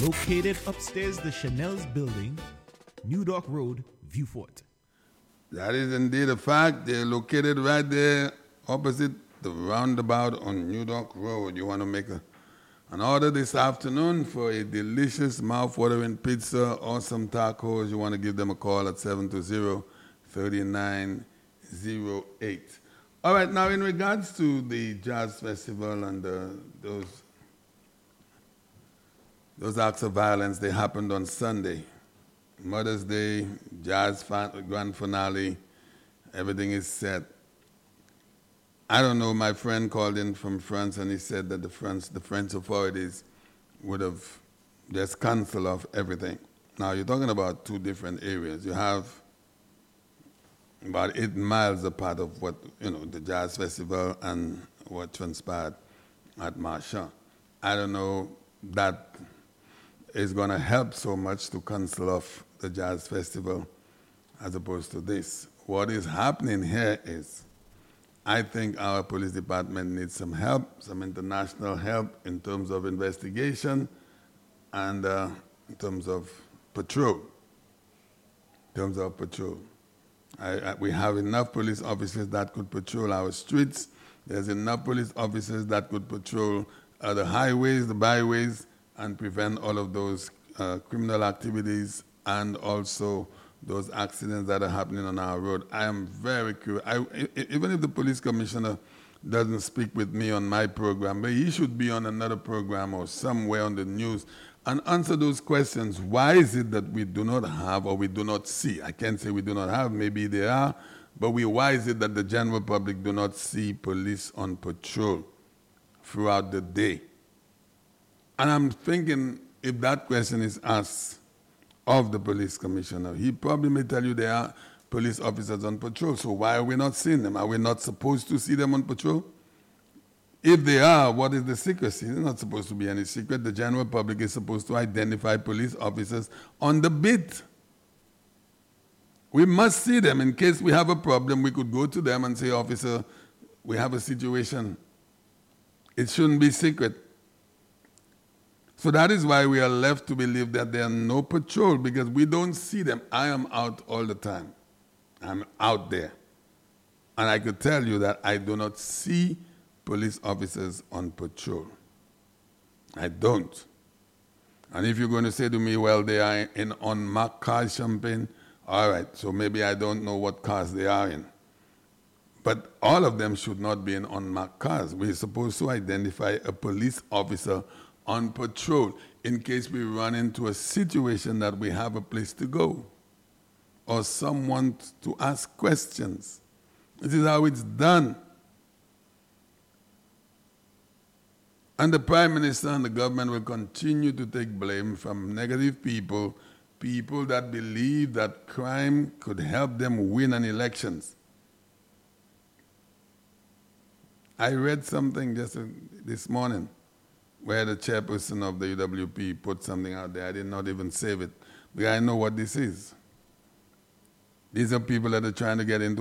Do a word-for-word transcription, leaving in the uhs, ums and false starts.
Located upstairs the Chanel's building, New Dock Road, Viewfort. That is indeed a fact. They're located right there opposite the roundabout on New Dock Road. You want to make a, an order this afternoon for a delicious, mouth-watering pizza or some tacos. You want to give them a call at seven two zero, three nine zero eight. All right, now in regards to the Jazz Festival and uh, those, those acts of violence, they happened on Sunday. Mother's Day, Jazz Grand Finale, everything is set. I don't know, my friend called in from France and he said that the French, the French authorities would have just canceled off everything. Now you're talking about two different areas. You have about eight miles apart of what, you know, the Jazz Festival and what transpired at Marchand. I don't know that is going to help so much to cancel off the Jazz Festival as opposed to this. What is happening here is, I think our police department needs some help, some international help in terms of investigation and uh, in terms of patrol. In terms of patrol. I, I, we have enough police officers that could patrol our streets. There's enough police officers that could patrol uh, the highways, the byways, and prevent all of those uh, criminal activities and also those accidents that are happening on our road. I am very curious. I, even if the police commissioner doesn't speak with me on my program, but he should be on another program or somewhere on the news and answer those questions. Why is it that we do not have or we do not see? I can't say we do not have, maybe they are, but we, why is it that the general public do not see police on patrol throughout the day? And I'm thinking if that question is asked of the police commissioner, he probably may tell you there are police officers on patrol, so why are we not seeing them? Are we not supposed to see them on patrol? If they are, what is the secrecy? There's not supposed to be any secret. The general public is supposed to identify police officers on the beat. We must see them. In case we have a problem, we could go to them and say, officer, we have a situation. It shouldn't be secret. So that is why we are left to believe that there are no patrol, because we don't see them. I am out all the time. I'm out there. And I could tell you that I do not see police officers on patrol. I don't. And if you're going to say to me, well, they are in unmarked cars, Champagne, all right, so maybe I don't know what cars they are in. But all of them should not be in unmarked cars. We're supposed to identify a police officer on patrol in case we run into a situation that we have a place to go or someone to ask questions. This is how it's done. And the Prime Minister and the government will continue to take blame from negative people, people that believe that crime could help them win an elections. I read something just this morning where the chairperson of the U W P put something out there. I did not even save it, because I know what this is. These are people that are trying to get into